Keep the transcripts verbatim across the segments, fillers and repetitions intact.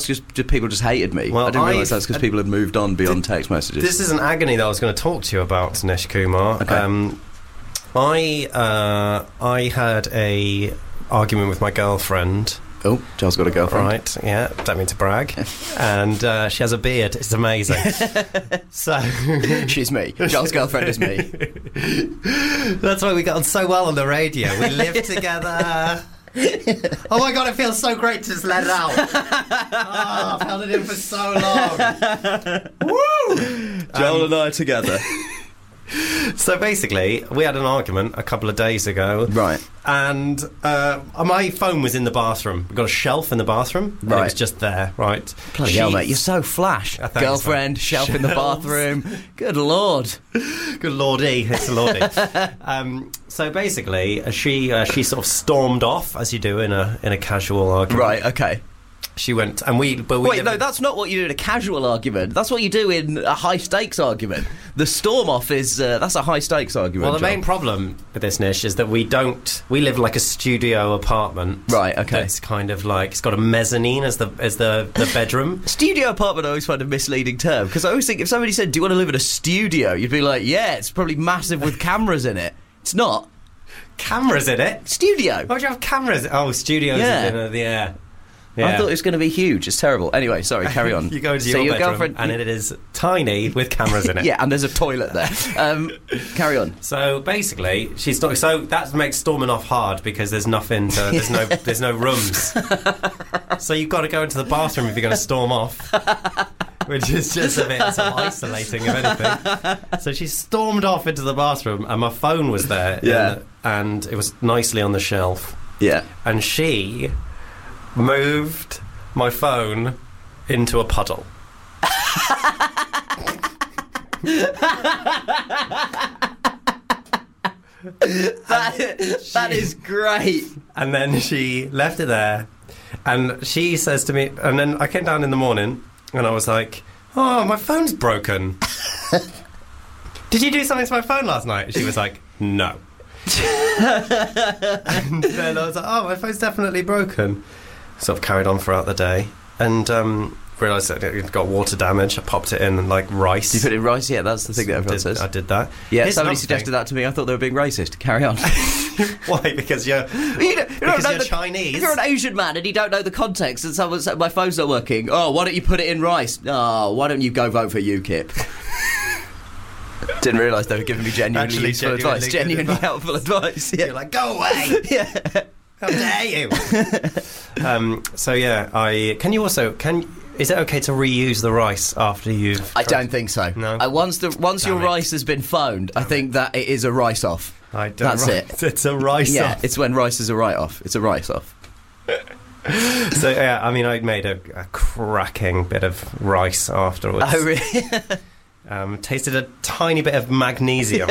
just, just people just hated me. Well, I didn't realise I've- that's because people had moved on beyond Th- text messages. This is an agony that I was going to talk to you about, Nish Kumar. Okay. Um, I uh, I had a argument with my girlfriend. Oh, Giles got a girlfriend. Right, yeah, don't mean to brag. And uh, she has a beard, it's amazing. So She's me. Giles' girlfriend is me. that's why we got on so well on the radio. We lived together. Oh my god, it feels so great to just let it out. Oh, I've held it in for so long. Woo! Joel Um, and I are together. So basically, we had an argument a couple of days ago. Right. And uh, my phone was in the bathroom. We've got a shelf in the bathroom. And Right. it was just there, right? Bloody hell, mate, you're so flash. Uh, thanks, Girlfriend, mate. shelf in the Shelves. bathroom. Good lord. Good lordy, it's a lordy. um, so basically, uh, she uh, she sort of stormed off, as you do in a in a casual argument. Right, okay. She went, and we... But we Wait, live no, in- that's not what you do in a casual argument. That's what you do in a high-stakes argument. The storm-off is... Uh, that's a high-stakes argument, Well, the Joel. main problem with this, Nish, is that we don't... We live in, like, a studio apartment. Right, okay. It's kind of like... It's got a mezzanine as the as the, the bedroom. Studio apartment I always find a misleading term, because I always think if somebody said, do you want to live in a studio, you'd be like, yeah, it's probably massive with cameras in it. It's not. Cameras in it? Studio. Why do you have cameras? Oh, studios Yeah. in uh, the air. I thought it was going to be huge. It's terrible. Anyway, sorry, carry on. You go into so your, your bedroom girlfriend, and it is tiny with cameras in it. Yeah, and there's a toilet there. Um, carry on. So basically, she's not. So that makes storming off hard because there's nothing. To, there's no. There's no rooms. So you've got to go into the bathroom if you're going to storm off, which is just a bit sort of isolating, if anything. So she stormed off into the bathroom, and my phone was there. Yeah. in the- and it was nicely on the shelf. Yeah. And she moved my phone into a puddle. That, that is great. And then she left it there. And she says to me, and then I came down in the morning and I was like, oh, my phone's broken. Did you do something to my phone last night? And she was like, no. And then I was like, oh, my phone's definitely broken. Sort of carried on throughout the day. And um, realised that it got water damage. I popped it in like rice. You put it in rice? Yeah, that's the thing that everyone did, says. I did that. Yeah, Here's somebody another suggested thing. that to me. I thought they were being racist. Carry on. Why? Because you're, You don't, you don't because know you're the- Chinese. If you're an Asian man and you don't know the context and someone said, my phone's not working, oh, why don't you put it in rice? Oh, why don't you go vote for UKIP? Didn't realise they were giving me genuinely Actually, useful genuinely advice. good Genuinely advice. helpful advice. Yeah. You're like, go away! Yeah. How dare you? um, so yeah, I can you also can is it okay to reuse the rice after you've? I tried- don't think so. No? Uh, once the once Damn your it. rice has been phoned, I think that it is a rice off. I don't That's ri- it. It's a rice Yeah, off. it's when rice is a write off. It's a rice off. So yeah, I mean, I made a, a cracking bit of rice afterwards. Oh really? Um, tasted a tiny bit of magnesium.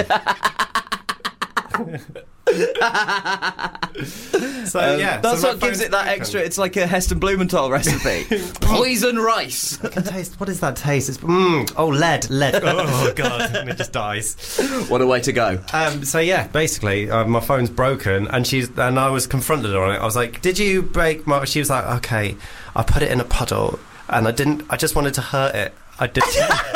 So Um, yeah, that's so my what gives phone's it that broken. extra. It's like a Heston Blumenthal recipe. Poison rice. I can taste. What is that taste? It's mm, oh lead, lead. Oh god, and it just dies. What a way to go. Um, so yeah, basically, uh, my phone's broken, and she's and I was confronted on it. I was like, "Did you break my?" She was like, "Okay, I put it in a puddle, and I didn't. I just wanted to hurt it. I did."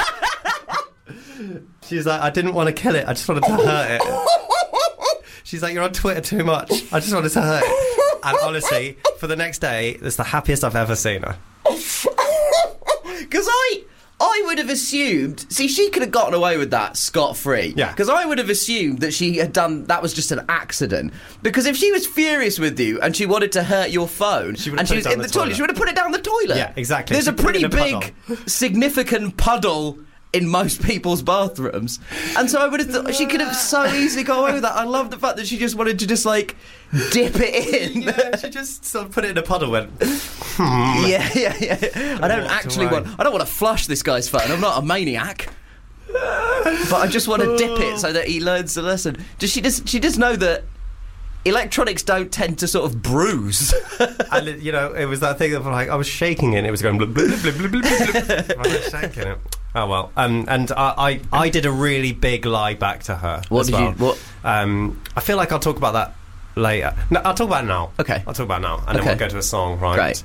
She was like, "I didn't want to kill it. I just wanted to hurt it." She's like, "You're on Twitter too much. I just wanted to hurt it." And honestly, for the next day, it's the happiest I've ever seen her. Because I, I would have assumed. See, she could have gotten away with that scot-free. Yeah. Because I would have assumed that she had done that was just an accident. Because if she was furious with you and she wanted to hurt your phone, She would and have she put was it in down the the toilet, toilet. she would have put it down the toilet. Yeah, exactly. There's She a put it pretty in a big, significant puddle in most people's bathrooms, and so I would have thought she could have so easily got away with that. I love the fact that she just wanted to just like dip it in. Yeah, she just sort of put it in a puddle. Went. Yeah, yeah, yeah. I don't walked actually away. want. I don't want to flush this guy's phone. I'm not a maniac. But I just want to dip it so that he learns the lesson. Does she just? She does know that electronics don't tend to sort of bruise. And it, you know, it was that thing of like I was shaking it. And it was going blub, blub, blub, blub, blub, blub. I was shaking it. Oh well. Um, and I, I, I did a really big lie back to her. What as did well. you? What? Um, I feel like I'll talk about that later. No, I'll talk about it now. Okay. I'll talk about it now, and then Okay. we'll go to a song, right? Great.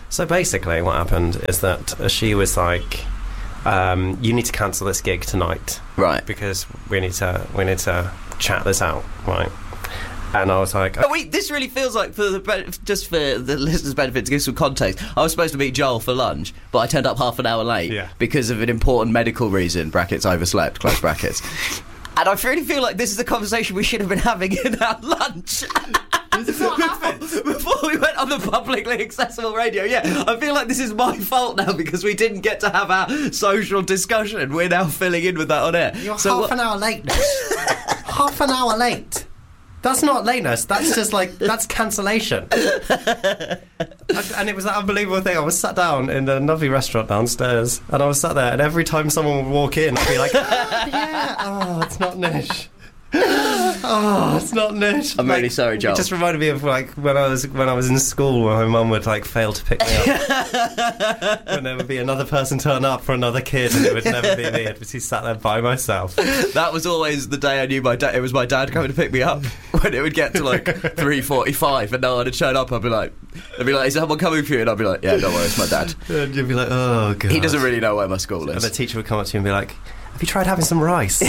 So basically, what happened is that she was like, um, "You need to cancel this gig tonight, Right. because we need to we need to chat this out, right?" And I was like, Oh, wait, this really feels like, for the be- just for the listeners' benefit, to give some context, I was supposed to meet Joel for lunch, but I turned up half an hour late Yeah. because of an important medical reason, brackets overslept, close brackets. And I really feel like this is a conversation we should have been having in our lunch. before, before we went on the publicly accessible radio. Yeah, I feel like this is my fault now because we didn't get to have our social discussion. We're now filling in with that on air. "You're So half what- an hour late." Half an hour late. That's not lateness. That's just like, that's cancellation. and, and it was that unbelievable thing. I was sat down in a lovely restaurant downstairs, and I was sat there, and every time someone would walk in, I'd be like, "Ah, yeah, oh, it's not Nish. Oh, it's not Nish." I'm Like, really sorry, Joel. It just reminded me of like when I was when I was in school, when my mum would like fail to pick me up, when there would be another person turn up for another kid, and it would never be me. I'd be sat there by myself. That was always the day I knew my dad. It was my dad coming to pick me up. When it would get to like three forty-five and no one had shown up, I'd be like, "I'd be like, is someone coming for you?" And I'd be like, "Yeah, don't worry, it's my dad." And you'd be like, "Oh god." He doesn't really know where my school And the is. teacher would come up to you and be like, "Have you tried having some rice?"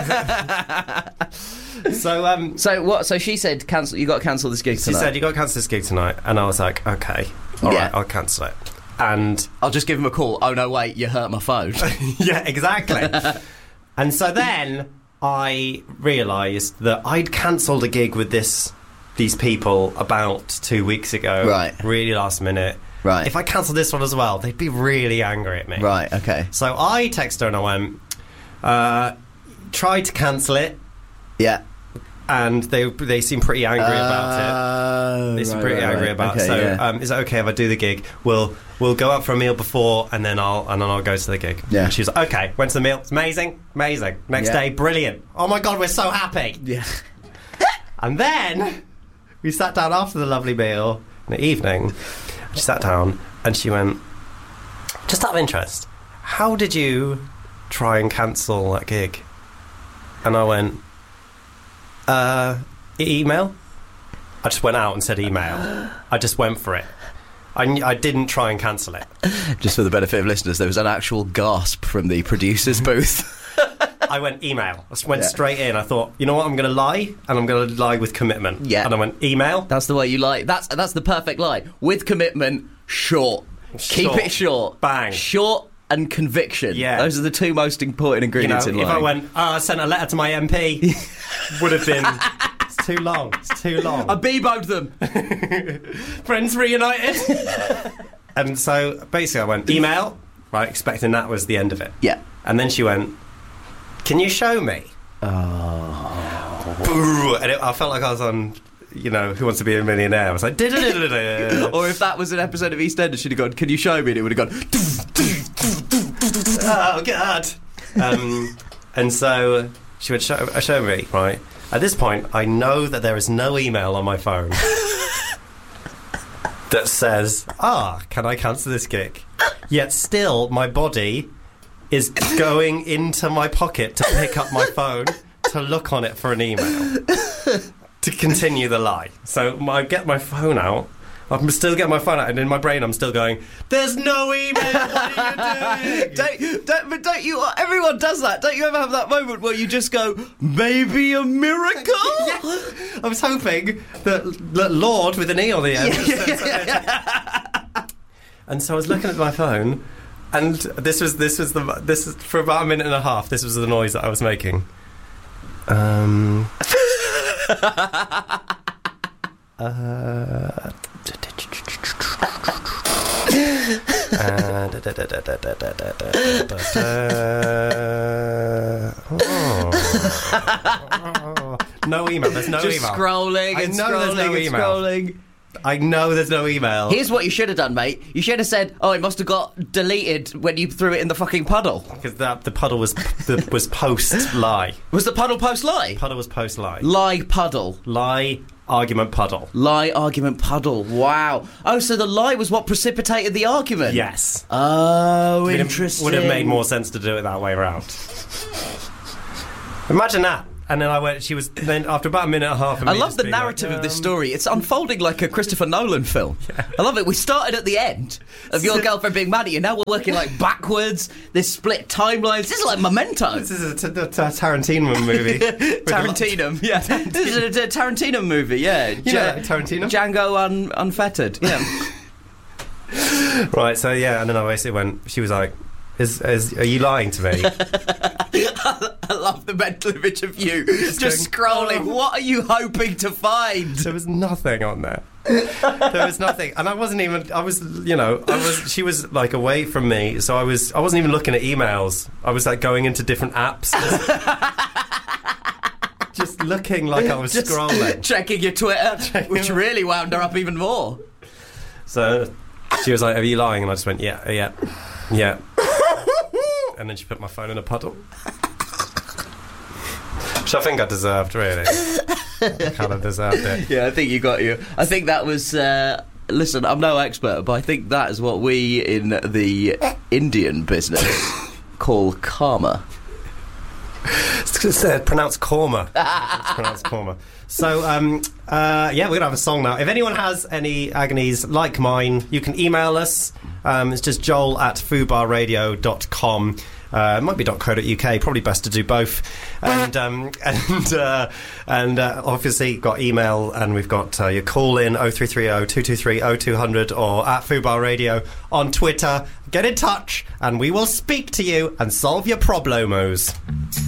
so um, So what? So she said, "Cancel. You got to cancel this gig she tonight." said, "You got to cancel this gig tonight," and I was like, "Okay, all Yeah. right, I'll cancel it." And "I'll just give him a call." "Oh no, wait, you hurt my phone." yeah, exactly. And so then I realised that I'd cancelled a gig with this these people about two weeks ago. Right. Really last minute. Right. If I cancelled this one as well, they'd be really angry at me. Right. Okay. So I texted her and I went, uh, tried to cancel it, Yeah. and they they seem pretty angry about it. They seem pretty angry about it. So yeah. um, is it okay if I do the gig? We'll we'll go out for a meal before, and then I'll and then I'll go to the gig. Yeah. And she was like, okay. Went to the meal. It's amazing, amazing. Next Yeah. day, brilliant. Oh my god, we're so happy. Yeah. And then we sat down after the lovely meal in the evening. She sat down and she went, just out of interest, how did you try and cancel that gig? And I went, uh, e- email? I just went out and said email. I just went for it. I, I didn't try and cancel it. Just for the benefit of listeners, there was an actual gasp from the producer's booth. I went email. I just went Yeah. straight in. I thought, you know what, I'm going to lie, and I'm going to lie with commitment. Yeah. And I went, email? That's the way you lie. That's that's the perfect lie. With commitment, short. Keep Short. it short. Bang. Short and conviction. Yeah. Those are the two most important You know, ingredients in if lying. I went, oh, I sent a letter to my M P, would have been, it's too long, it's too long. I Beboed them. Friends reunited. And so basically I went, email, right, expecting that was the end of it. Yeah. And then she went, can you show me? Oh. And it, I felt like I was on, you know, Who Wants to Be a Millionaire? I was like, "Da-da-da-da-da." Or if that was an episode of EastEnders, she'd have gone, "Can you show me?" And it would have gone. Oh, God. Um, and so she would show, uh, show me, right? At this point, I know that there is no email on my phone that says, ah, can I cancel this gig? Yet still, my body is going into my pocket to pick up my phone to look on it for an email to continue the lie. So I get my phone out. I'm still getting my phone out, and in my brain I'm still going, there's no email, what are you doing? don't, don't, but don't you? Everyone does that. Don't you ever have that moment where you just go, "Maybe a miracle"? Yeah. I was hoping that, that Lord with an E on the end. And so I was looking at my phone, and this was this was the this is for about a minute and a half. This was the noise that I was making. Um. uh, Uh, da, da, da, da, da, da, da, da, da, da. Oh. No email. There's no Just email. scrolling I and know scrolling there's no and email. scrolling. I know there's no email. Here's what you should have done, mate. You should have said, "Oh, it must have got deleted when you threw it in the fucking puddle." Because that the puddle was the, was post lie. Was the puddle post lie? Puddle was post lie. Lie puddle. Lie argument puddle. Lie argument puddle. Wow. Oh, so the lie was what precipitated the argument. Yes. Oh, Would have- interesting. Would have made more sense to do it that way around. Imagine that. And then I went, she was, then after about a minute and a half... I love the narrative like, um, of this story. It's unfolding like a Christopher Nolan film. Yeah. I love it. We started at the end of your girlfriend being mad at you. Now we're working like backwards. There's split timelines. This is like Memento. This is a, t- t- t- Tarantino movie. Tarantino, yeah. This is a, a Tarantino movie, yeah. You know, like Tarantino? Django un- Unfettered, yeah. Right, so yeah, and then I basically went, she was like, Is, is are you lying to me? I love the mental image of you just, just going, scrolling. Oh. What are you hoping to find? There was nothing on there. There was nothing, and I wasn't even. I was, you know, I was. She was like away from me, so I was. I wasn't even looking at emails. I was like going into different apps, just, just looking like I was just scrolling, checking your Twitter, checking which really wound her up even more. So she was like, "Are you lying?" And I just went, "Yeah, yeah, yeah." And then she put my phone in a puddle. Which I think I deserved, really. I kind of deserved it. Yeah, I think you got you. I think that was... Uh, listen, I'm no expert, but I think that is what we in the Indian business call karma. It's uh, pronounced korma. It's pronounced korma. So, um, uh, yeah, we're going to have a song now. If anyone has any agonies like mine, you can email us. Um, it's just joel at fubarradio dot com. Uh, it might be .co.uk, probably best to do both. And um, and uh, and uh, obviously got email, and we've got uh, your call in oh three three oh, two two three, oh two hundred or at Fubar Radio on Twitter. Get in touch and we will speak to you and solve your problemos.